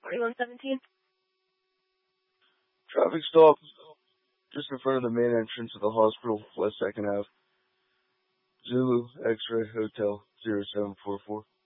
4117. Traffic stop just in front of the main entrance of the hospital, West 2nd Ave. Zulu X-Ray Hotel 0744.